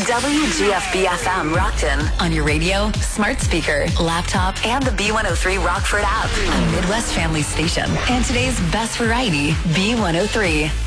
WGFB-FM Rockton. On your radio, smart speaker, laptop, and the B103 Rockford app. A Midwest family station. And today's best variety, B103.